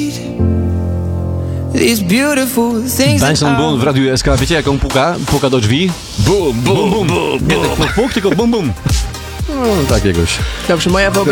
Benson Boone w Radiu SK. Wiecie jak on puka? Puka do drzwi. Bum, bum, bum, bum. Nie tak puk, tylko bum, bum. No, takiegoś. Dobrze, moja